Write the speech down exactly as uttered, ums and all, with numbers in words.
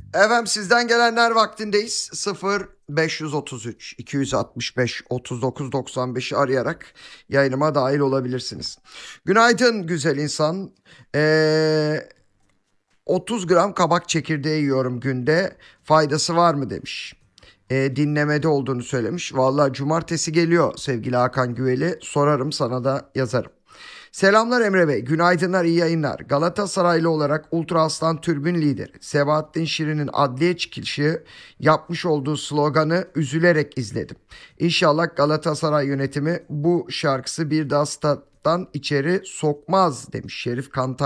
Efendim sizden gelenler vaktindeyiz. sıfır beş otuz üç iki altı beş otuz dokuz doksan beşi arayarak yayınıma dahil olabilirsiniz. Günaydın güzel insan. Ee, otuz gram kabak çekirdeği yiyorum günde. Faydası var mı demiş. Ee, dinlemede olduğunu söylemiş. Vallahi cumartesi geliyor sevgili Hakan Güveli. Sorarım, sana da yazarım. Selamlar Emre Bey. Günaydınlar, iyi yayınlar. Galatasaraylı olarak Ultra Aslan Türbün lideri Sebahattin Şirin'in adliye çıkışı yapmış olduğu sloganı üzülerek izledim. İnşallah Galatasaray yönetimi bu şarkısı bir daha stat'tan içeri sokmaz demiş Şerif Kantar.